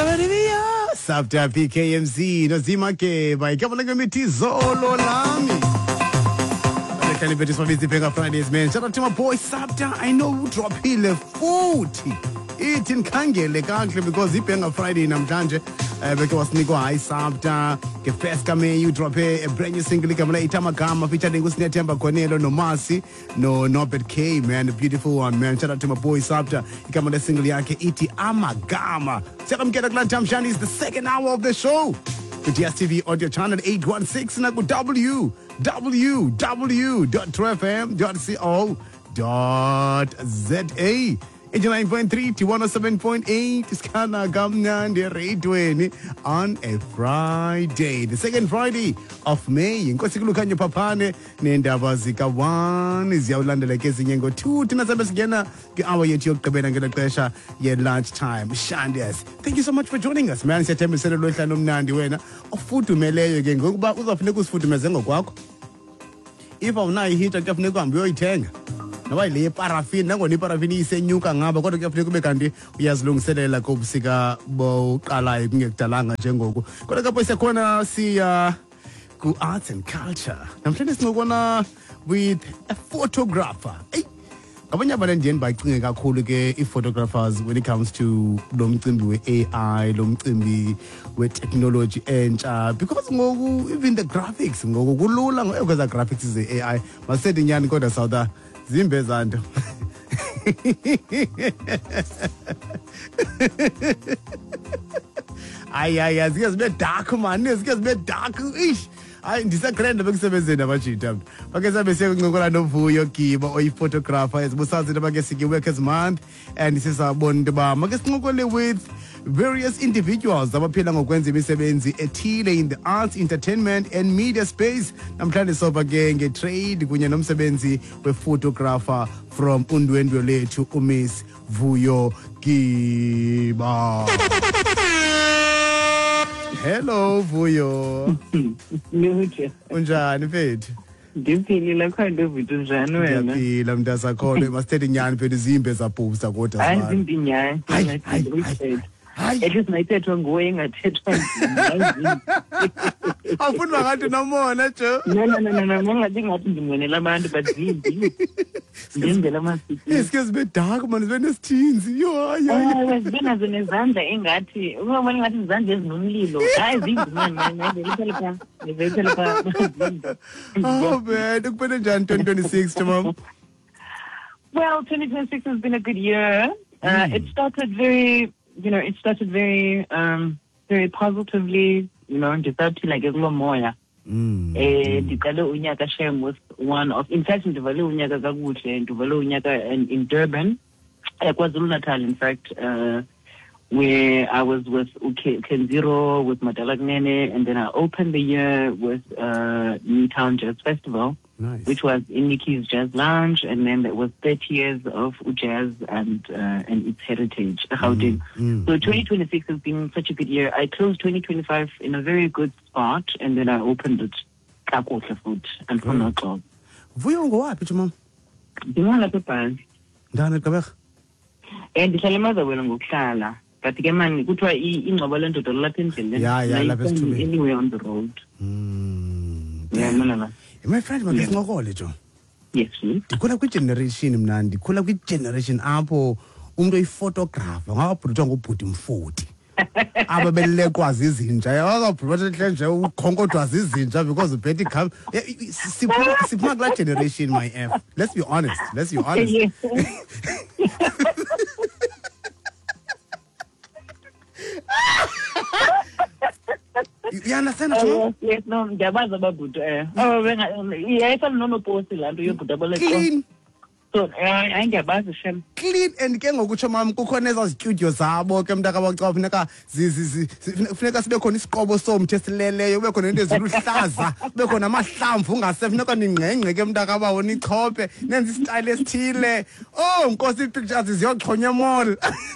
Sabta PKMZ nozima ke bayikabona ngemithi zolo lami. Can you for busy Pega Fridays, man? Shout out to my boy Sabta. I know who drop hile 40. Eating kangele country because he paying a Friday namhlanje. Because Nico I Sabta, ke first come you drop a brand new single kamala itamagama featuring Usnetemba Cornelo no Marcy, no Norbert K, man, a beautiful one, man. Shout out to my boy Sabta. He come on the single yake iti amagama. Second get a glance Shamshani is the second hour of the show. With DSTV audio channel 816 na ku www.trfm.co.za 89.3 to 107.8 Skana Gamnandi Radio on a Friday, the second Friday of May. Inkosi kulukanya papane nendaba zika 1 ziyawulandela ke zinyengo 2 tina sabe sigena ke hour yethu yokugqibela ngelo xesha ye lunch time. Shandes, thank you so much for joining us, man. Siyathembisela lo hlalo omnandi wena ofudumeleyo ke ngokuba uzafuneka usifudumeze ngokwakho. If awunayo ihita kuyafuneka uhambe uyoyithenga. Noba le paraffin nangona iparafini isenyuka ngaba kodwa kuyafuneka ube kanti uyazilungiselela kobusika boqalayo kungekudalanga njengoku. Kodwa kapho siyakhona siya ku arts and culture. Namhlanje sinokona with a photographer. Abanye abantu ndiye bayicinge kakhulu ke i-photographers when it comes to lo mcimbi we-AI, lo mcimbi we-technology entsha, because ngoku even the graphics ngoku kulula ngokweza graphics ze-AI masithi nyani kodwa South zimbe zanto. Ay zike zibe dark man, zike zibe dark ish. Hayi ndisagranda bekusebenzeni abajita. Bake sabe siyancokola noVuyo Giba oyi-photographer esibusazi bake sike Workers Month and sisabona into ba make sincokole with various individuals abaphila ngokwenza imisebenzi ethile in the arts, entertainment and media space. Namhlanje soba ke nge-trade kunye nomsebenzi we-photographer from undwendwe lethu uMiss Vuyo Giba. Hello Vuyo. Unjani mfethu? Ndiphilile khona uvithi njani wena? Ndiyaphila mntasakhona masithethe nyani phela izimbe zaphuza kodwa hayi izimbi nyani. Hayi at least nayithethwa nguwe engathethwa ngini. Awufuni ngathi nomona jo. No ngathi ndimngenela abantu but zimbi. Ngenzela amasiki. Excuse me dark man zibe nesithinzi. Yo hayi. Zibenazo nezandla engathi ubona ngathi izandla ezinomlilo. Hayi zimbi manje ngivele pha. Oh man, ukubene njani 2026 Tamam? Well, 2026 has been a good year. It started very very positively, ndisawuthi like ekulomoya. Ndiqale unyaka shem with one of, in fact ndivale unyaka kakuhle, ndivale unyaka in Durban, KwaZulu-Natal in fact, where I was with Kenziro, with Madalagnene, and then I opened the year with Newtown Jazz Festival. Nice. Which was in Nikki's Jazz Lounge, and then there was 30 years of jazz and its heritage. So 2026 has been such a good year. I closed 2025 in a very good spot, and then I opened it kakuhle food and from no club. Vuyo ngowaphi Tamam? Ndingala pepani. Ndana Gqeberha. Ndihlala eMazawela ngokuhlala. But ke man kuthiwa ingcobo lendoda lapha endleleni. Yeah, lapha esithubeni. Anywhere on the road. Yeah, no. My friend make sincokole jo. Yes, please. Ndikhula kwi-generation mna, ndikhula kwi-generation apho umuntu oyi-photographer ngababhutwa ngobhuti mfoti. Aba belekwazi izinja. Yakabhutwa nje ukhonkotwa zizinja because ubhethi kham. Siphuma kula generation my F. Let's be honest. Yes. You understand what? Yes, no, ndiyabazi ababhuti. Yayifana nonoposi laa nto yobhuti aboleka. Clean. So, hayi ndiyabazi shem. Clean and ke ngokutsho mam kukhona ezaa studio zabo ke mntakabaxa funeka funeka sibe khona isiqobo somthi esileleyo, kube khona into eziluhlaza, kube khona amahlamvu ungasefuneka ningqengqe ke mntakabawo nichophe nenze isitayile esithile. Oh nkosi ii-pictures ziyoxhonywa mall.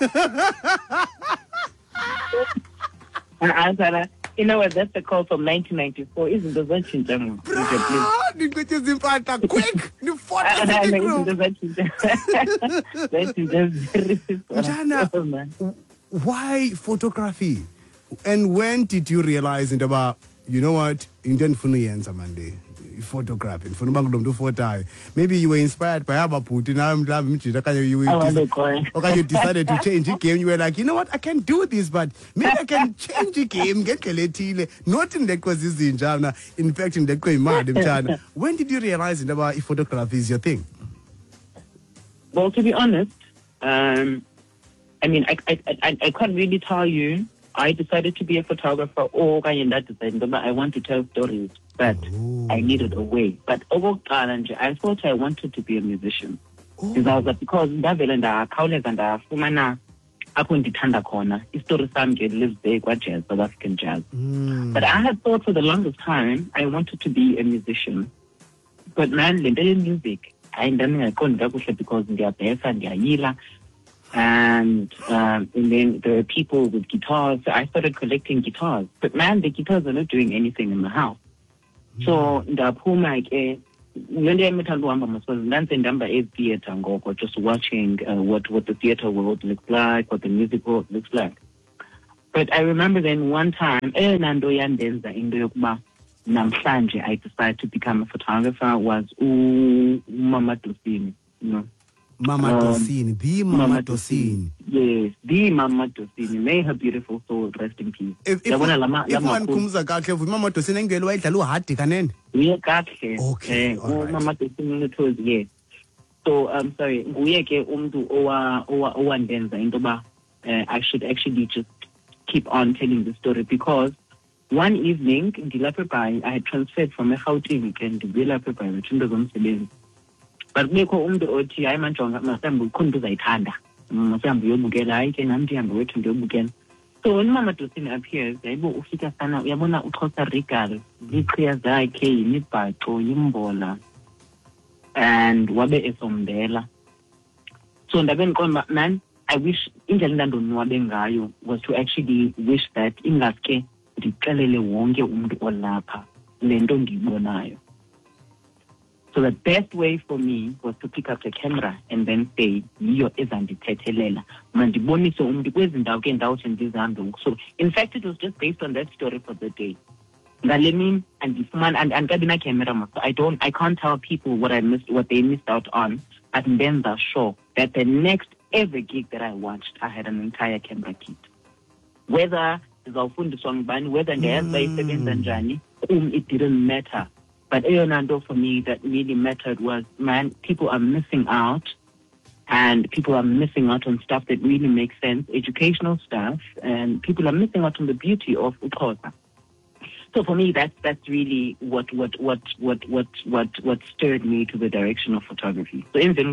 You know what? That's the call from 1994. Isn't the zatshintsha ngoku? Niqithe izimpahla quick. Ni-photo zatshintsha. Njana why photography? And when did you realize into about, you know what, into ndifuna uyenza manje photography ndifuna uba ngulo mntu ufotayo? Maybe you were inspired by ababhuti nawe mhlawumbi mjita okanye you decided to change the game. You were like, you know what, I can do this, but maybe I can change the game ngendlela ethile, not indeqwe zizinja mna, in fact indeqwe imali mtshana. When did you realize into about photography is your thing? Well, to be honest, I mean, I can't really tell you. I decided to be a photographer, or I want to tell stories, but I needed a way. But I thought I wanted to be a musician. Because ndavela ndakhawuleza ndafumana apho ndithanda khona istory sam nje lives there kwa-jazz, South African jazz. But I had thought for the longest time I wanted to be a musician. But man, le nto ye-music ndandingayiqondi kakuhle because ndiyabhesa, ndiyayila. And then there are people with guitars. So I started collecting guitars. But man, the guitars are not doing anything in the house. So ndaphuma ke lento emithanda uhamba masibazi ndanse ndihamba e-theatre ngoko, just watching what the theatre world looks like, what the music world looks like. But I remember then one time eyona nto yandenza into yokuba namhlanje I decided to become a photographer was uMama Dosini, you know. Mama Dosini, the Mama Dosini. Yes, the Mama Dosini. May her beautiful soul rest in peace. If one comes kahle with Mama Dosini ngelo wayidlala uhadi kanene. Yeah, kahle. Okay. Mama Dosini it yes. So sorry, nguye ke umuntu owandenza into ba I should actually just keep on telling the story, because one evening I had transferred from eGauteng and ndilapha by into zomsebenzi. But kubekho umuntu othi hayi manjonga masihambe ukhona into uzayithanda, masihambe uyobukela, hayi ke nami ndihambe wethu ndiyobukela. So when Mama Dosini appears, yayibo ufika sana, uyabona uXhosa regal, iqhiya zakhe, imibhaco, imbola, and wabe esombela. So ndabe ndiqonda man, I wish indlela endandonwabe ngayo was to actually wish that ingaske ndixelele wonke umuntu olapha le nto ndiyibonayo. So the best way for me was to pick up the camera and then say, yiyo ezandithethelela. Mandibonise umuntu kwezi ndawo ke ndawuthi ndizihambe. So in fact it was just based on that story for the day. Ngale mini andifumana andikabi na camera, so I can't tell people what they missed out on, but then they're sure that the next every gig that I watched, I had an entire camera kit. Whether ndizawufundiswa ngubani, whether ndiyazi bayisebenza njani, it didn't matter. But for me, that really mattered was, man, people are missing out, and people are missing out on stuff that really makes sense, educational stuff, and people are missing out on the beauty of uXhosa. So for me, that's really what stirred me to the direction of photography. So in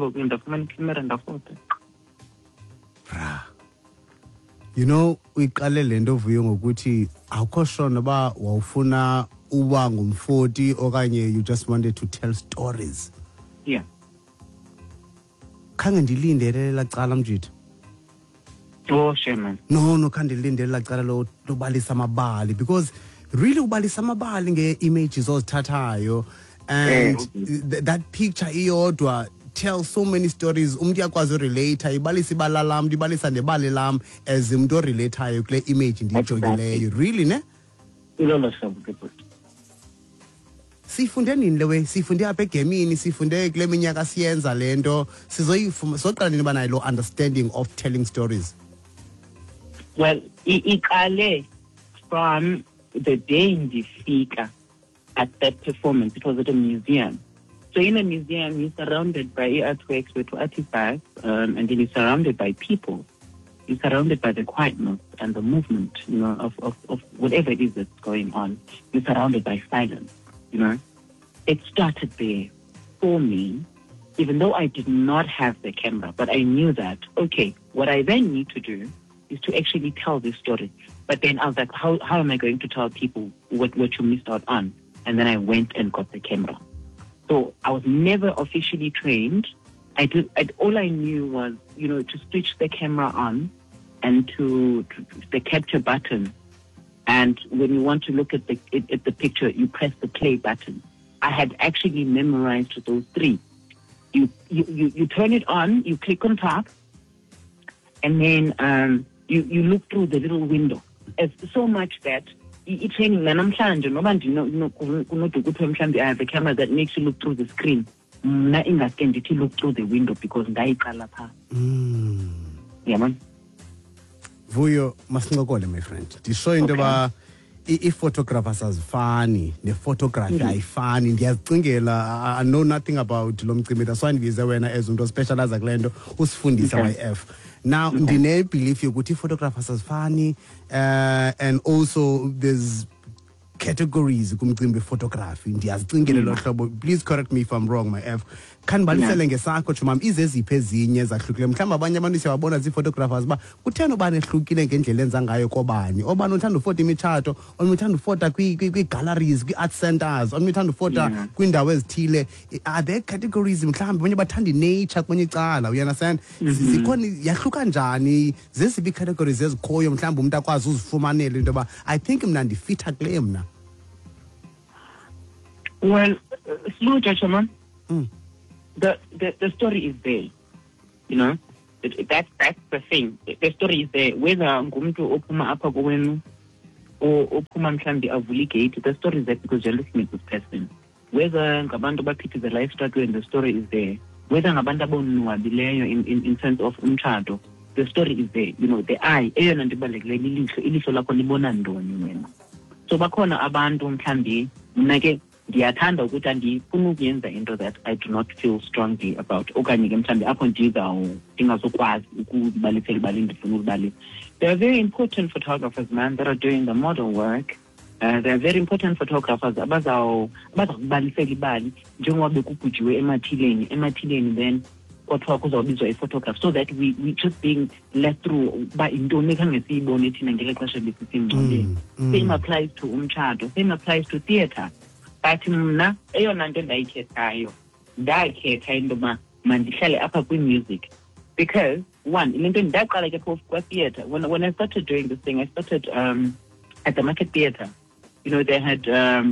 you know, uyiqale le nto Vuyo ngokuthi awukho sure noba wawufuna uba ngumfoti okanye you just wanted to tell stories. Yeah. Khange ndilindele lacala mjita. Oh, sure, man. No, khange ndilindele lacala lobalisa amabali, because really ubalisa amabali nge-images ozithathayo, and that picture iyodwa tells so many stories. Umuntu yakwazi urelate, ibalisa ibala lam, ibalisa nebali lam as umuntu orelateayo kule image ndiyijongileyo. Really ne? Sifunde nini lewe? Sifunde apha egemini, sifunde kule minyaka siyenza le nto, sizoqala nini banayo lo understanding of telling stories? Well, iqale from the day ndifika at that performance. It was at a museum. So in a museum, you're surrounded by artworks with artifacts, and then you're surrounded by people. You're surrounded by the quietness and the movement, you know, of whatever it is that's going on. You're surrounded by silence, you know. It started there for me, even though I did not have the camera, but I knew that, okay, what I then need to do is to actually tell this story. But then I was like, how am I going to tell people what you missed out on? And then I went and got the camera. So I was never officially trained. All I knew was, you know, to switch the camera on and to the capture button. And when you want to look at the picture, you press the play button. I had actually memorized those three. You turn it on, you click on top, and then you look through the little window. It's so much that i-training nanamhlanje noba kunoda ukuthi mhlawumbe I have a camera that makes you look through the screen, mna ingaske ndithi look through the window because ndayiqala phaa. Yabona? Vuyo masincokole my friend. Ndisho into ba i-photographers azifani ne-photography ayifani. Ndiyazicingela, I know nothing about lo mcimbi. That's why ndibize wena as umuntu ospecialize kule nto usifundisa my-F. Now ndine-belief yokuthi i-photographers azifani and also there's categories kumcimbi photography. Ndiyazicingela lo hlobo. Please correct me if I'm wrong, my F. Khanibalisele ngesakho Chumam, izeziphi ezinye ezahlukile? Mhlawumbe abanye abantu siyababona zii-photographers ba kutheni ubani ehlukile ngendlela enza ngayo kobani. Obani uthanda ufota imitshato, omnye uthanda ufota kwii-galleries, kwii-art centers, omnye uthanda ufota kwiindawo ezithile. Are there categories mhlawumbe abanye bathanda i-nature kwenye icala, you understand? Zikhona, yahluka njani? Zeziphi ii-categories ezikhoyo mhlawumbe umuntu akwazi uzifumanela into yoba I think mna ndifitha kule mna? Well, slow judgment. The story is there, you know. That's the thing. The story is there. Whether ngumuntu ophuma apha kowenu or ophuma mhlambi avula igate, the story is there because you're looking at this person. Whether ngabantu abaphithe the life struggle, and the story is there. Whether ngabantu abonwabileyo in sense of umtshato, the story is there. You know, the eye, eyona nto ibalulekileyo ilihlo lakho libona ntoni wena. So bakhona abantu mhlambi mna ke ndiyathanda ukuthi andifuna ukuyenza into that I do not feel strongly about, okanye ke mhlambi apho ndingazokwazi ukubalisela ibali ndifuna ukubalisa. There are very important photographers, man, that are doing the model work. There are very important photographers abazakubalisela ibali njengoba bekugujiwe emathileni then kwathiwa kuzawubizwa i-photograph, so that we just being led through uba intoni ekhange siyibone thina ngeli xesha besisemngcwabeni. Same applies to umtshato, same applies to theatre. But mna eyona nto ndayikhethayo ndakhetha into yoba mandihlale apha kwi-music because one, ile nto ndaqala ke phofu kwa-theatre. When I started doing this thing, I started at the Market Theatre. You know, they had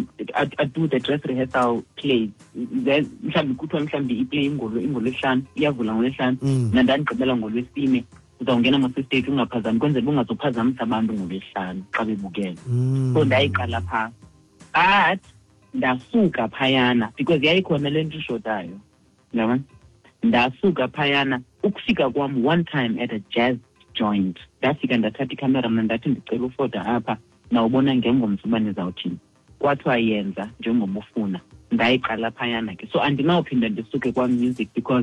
I do the dress rehearsal plays. Mhlawumbi kuthiwa mhlawumbi iplay ingolwesihlanu, iyavula ngolwesihlanu, nandandigqibela ngolwesine. Uzawungena masistage ungaphazami kwenzela uba ungazophazamisa abantu ngolwesihlanu xa bebukele. So ndayiqala phaa. But ndasuka phayana because yayikhona le nto ishotayo, yabona. Ndasuka phayana ukufika kwam one time at a jazz joint. Ndafika ndathatha ikamera mna ndathi ndicela ufota apha nawubona ngengomso uba nizawuthini. Kwathiwa yenza njengoba ufuna. Ndayiqala phayana ke. So andinawuphinda ndisuke kwa-music because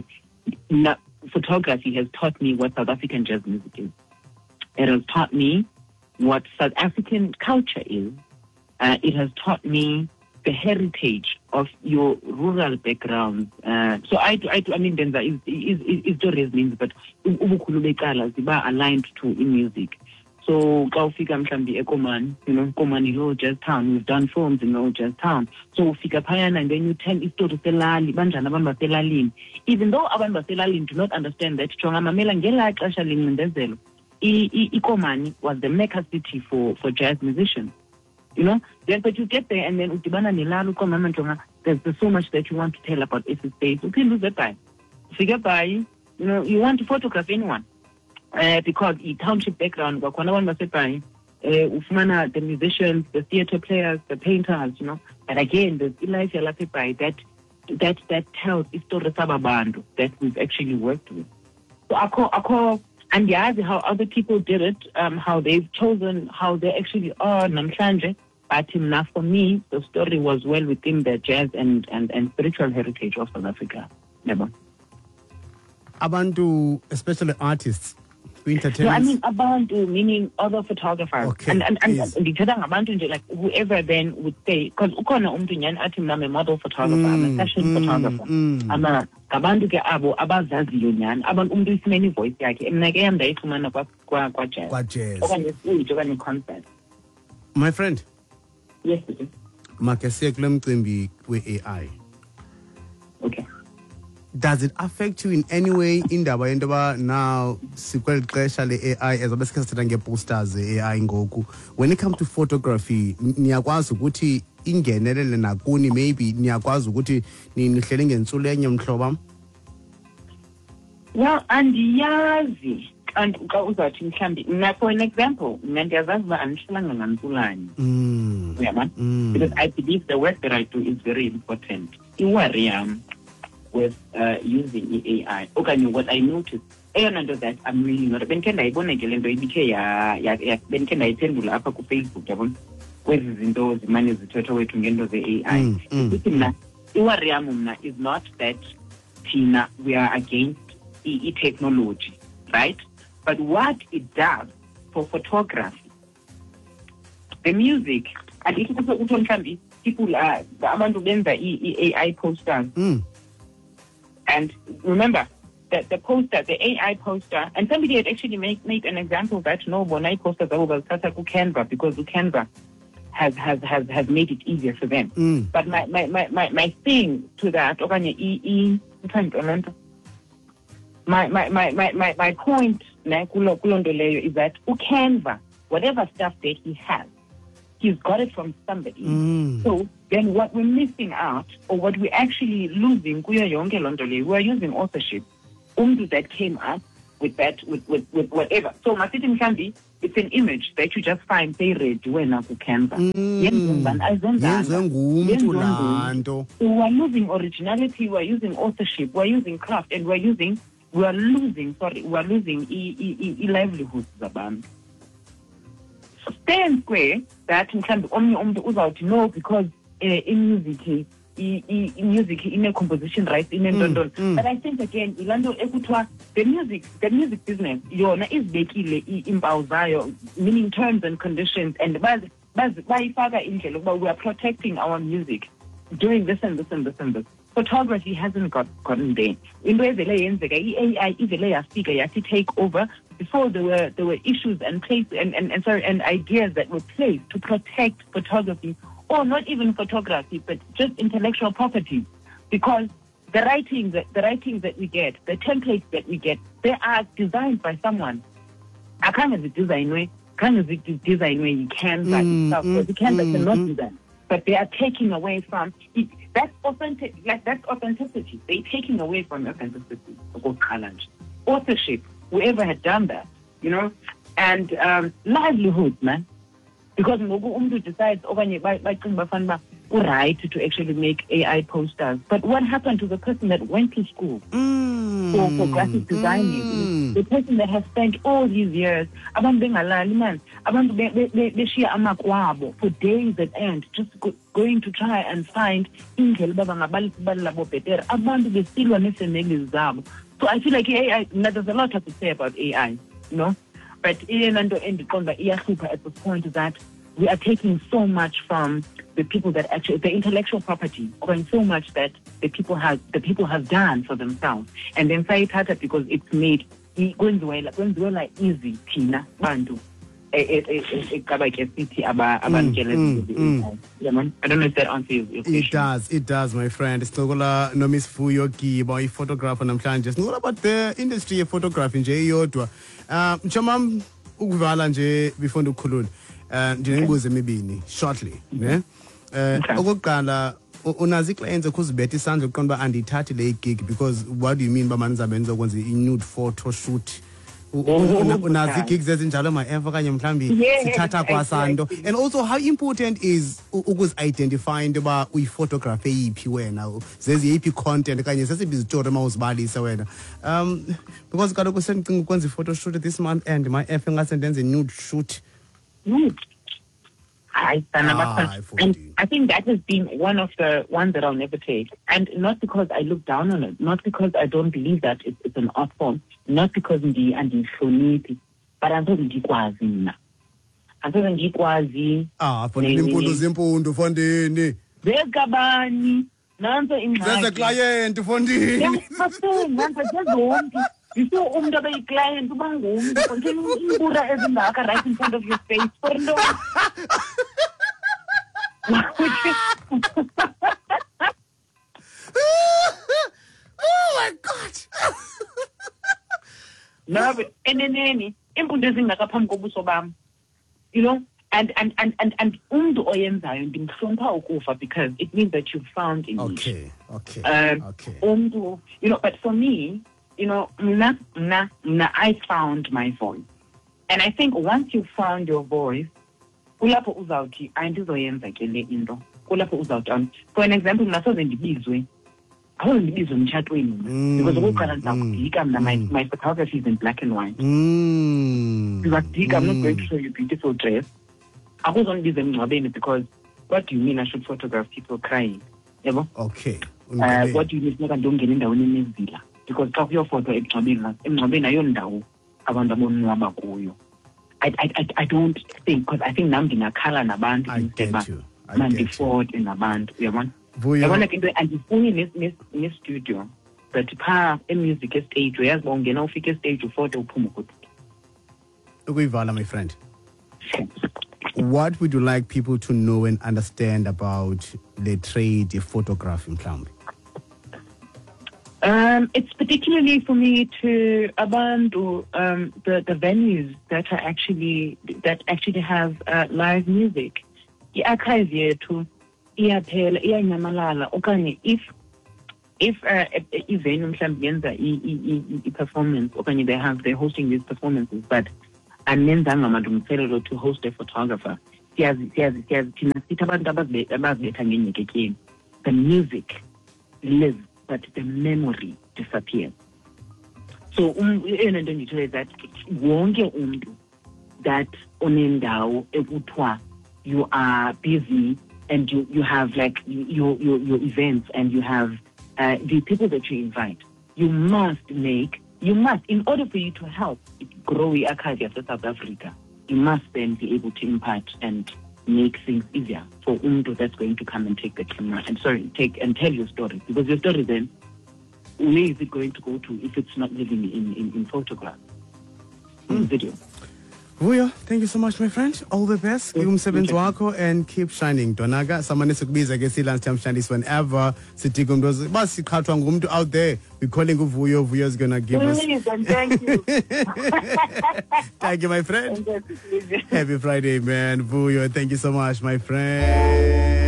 photography has taught me what South African jazz music is. It has taught me what South African culture is. It has taught me the heritage of your rural background. So I mean, Denza is stories means, but ubukhulu becala ziba aligned to in music. So xa ufika mhlambi eKomani, you know, Komani is old jazz town. We've done films in old jazz town. So ufika phayana and then you tell istory selali, banjani abantu baselalini. Even though abantu baselalini do not understand that, jonga mamela ngela xesha lincindezelo, iKomani was the mecca city for jazz musicians. You know, then but you get there and then udibana nelalo uqomama njonga, there's so much that you want to tell about its space. You can lose that time. Figure by, you know, you want to photograph anyone. Because the township background, ufumana the musicians, the theater players, the painters, you know. But again, there's Elijah Lapipai that tells stories sababantu that we've actually worked with. So ako and how other people did it, how they've chosen, how they actually are namhlanje. But now for me, the story was well within the jazz and spiritual heritage of South Africa. Never. Abantu, especially artists, no, I mean abantu, meaning other photographers. Okay, and ndithetha ngabantu nje, like whoever then would say, because ukhona umuntu nyani athi mna I'm a model photographer, I'm a fashion photographer. Ngabantu ke abo abazaziyo nyani, abantu umuntu ifumene ivoice yakhe. Mna ke yam ndayifumana kwa jazz. Okanye stage, okanye concert. My friend. Yes, sir. Make siye kule mcimbi we-AI. Okay. Does it affect you in any way indaba yento ba now sikweli xesha le-AI ezobe sikhe sithetha ngee-posters ze-AI ngoku? When it comes to photography, niyakwazi ukuthi ingenelele nakuni, maybe niyakwazi ukuthi nihlele ngentsulo enye mhlobam? Well, andiyazi and xa uzawuthi mhlawumbi mna for an example mna ndiyazazi uba andihlelanga nantsulanye uyabona because I believe the work that I do is very important. Iwari yam with using i-AI okanye what I noticed eyona nto that I'm really not bendikhe ndayibona ke le nto ibikhe bendikhe ndayiphendula apha kuFacebook yabona kwezi zinto zimane zithethwa wethu ngento ze-AI ukuthi mna iwari yam mna is not that thina we are against i-technology, right? But what it does for photography, the music, and it also mhlawumbi people abantu benza i-AI posters. And remember that the poster, the AI poster, and somebody had actually made an example that no bona posters are Canva because Canva has made it easier for them. But my thing to that, my point is that Canva, whatever stuff that he has, he's got it from somebody. So then what we're missing out, or what we're actually losing, we are using authorship. That came up with that, with whatever. So Masiti Mkambi, it's an image that you just find, say, read when I Canva. We are losing originality, we are using authorship, we are using craft, and we are losing livelihoods zabantu. Stay square that mhlawumbi omnye uzawuthi no because in music in a composition rights in a but I think again ilando ekuthiwa the music business yona izibekile iimpawu zayo, meaning terms and conditions, and bayifaka indlela ukuba we are protecting our music doing this and this and this and this. Photography hasn't gotten there. Into evele yenzeka i-AI ivele yafika yathi take over. Before there were issues and and ideas that were placed to protect photography, or not even photography, but just intellectual property, because the writings that we get, the templates that we get, they are designed by someone. I can't design way you can stuff, because you cannot do that. But they are taking away from it. That's authentic, that's authenticity. They're taking away from authenticity. Authorship, whoever had done that, and livelihood, man. Because Umdu decides right to actually make AI posters. But what happened to the person that went to school for graphic designing? The person that has spent all these years for days at end, just going to try and find so I feel like AI, there's a lot to say about AI, But at this point that we are taking so much from the people that actually, the intellectual property, going so much that the people have done for themselves. And then say it because it's made like easy, Tina, Bantu. I don't know if that answers your question. It does, my friend. Sinogola no Miss Fuyo Kiba, photographer namhlanje. Sinogola about the industry of photography nje iyodwa. Mchama ukuvala nje before ukukhulula. Ndinemibuzo emibini shortly, ne? Okokuqala unazi clients ukuzibetha isandla uqonda uba andiyithathi le gig because what do you mean ba manizabe nizokwenza i-nude photo shoot? Unazi gigs ezinjalo ma-ever kanye mhlawumbi sithatha kwasanto. And also how important is ukuzi-identify into yoba uyiphotographe eyiphi wena, zeziyiphi content kanye sesiphi izitori uma uzibalisa wena, because kaloku sendicinga ukwenza i-photo shoot this month and ma-eff engase ndenze nude shoot. And I think that has been one of the ones that I'll never take. And not because I look down on it, not because I don't believe that it's an art form, not because ndihloniphi, but until ndikwazi mna. Until ndikwazi. Fondini impundu zimpundu fondini. Zekabani, nanso ingxaki. Zeze client fondini. Nanso zezonke. You saw umntu abayi-client uba ngumntu konke iimpura ezingaka right in front of your face for no. Oh my God. No, but eneneni iimpundu ezingaka phambi kobuso bam, and umntu oyenzayo ndimhlonipha ukufa because it means that you found a niche. Okay. Umntu, but for me, I found my voice. And I think once you found your voice, kulapho uzawuthi andizoyenza ke le into. Kulapho uzawuthi for an example, nasoze ndibizwe. Awuze ndibizwe emtshatweni because okokuqala ndizakudika mna my photography is in black and white. Ndizakudika, I'm not going to show you beautiful dress. Akuzondibiza emngcwabeni because what do you mean I should photograph people crying? Yebo? Okay. What do you mean funeka ndongena endaweni enezila? Because xa kuyofoto emngcwabeni ayondawo abantu abonwaba kuyo. I don't think, because I think nam ndingakhala nabantu mandifote nabantu, uyabona? Yabona ke into andifuni ne-studio, but phaa e-music estage uyazi uba ungena ufika estage ufote uphume ukuthi. Ukuyivala, my friend. What would you like people to know and understand about the trade of photography mhlawumbe? It's particularly for me to abantu the venues that actually have live music. I-archive yethu iyaphela iyanyamalala okanye if i-venue mhlawumbe yenza i-performance okanye they're hosting these performances but anenzanga amalungiselelo to host a photographer, siyazi thina sithi abantu abazibetha ngenyeketyeni, the music lives but the memory disappears. So eyona nto nditho is that wonke umntu that onendawo ekuthiwa you are busy and you have like your events and you have the people that you invite, you must, in order for you to help grow the archive of South Africa, you must then be able to impart and make things easier for umntu that's going to come and take the camera and take and tell your story, because your story then, where is it going to go to if it's not living in photograph, in video? Vuyo, thank you so much, my friend. All the best. Umsebenzi wakho and keep shining. Donaga, samane sikubiza ke silance chamshandis whenever sitika umntu basiqhathwa ngumuntu out there. We calling Vuyo. Vuyo is gonna give us. Thank you. Thank you, my friend. Happy Friday, man. Vuyo, thank you so much, my friend.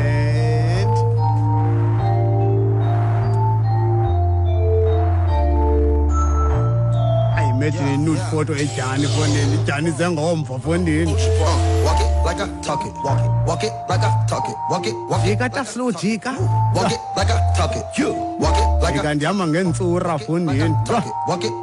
Imagine a nude photo ejani fondini, ijani zengomva fondini. Walk it like I talk it, walk it like I talk it, walk it. Jika ta slow jika. Walk it like I talk it, walk it like I Jika ndiyama ngentsura fondini. talk it, walk it.